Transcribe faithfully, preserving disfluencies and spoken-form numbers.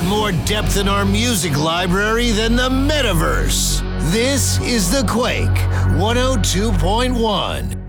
got more depth in our music library than the metaverse. This is The Quake one oh two point one.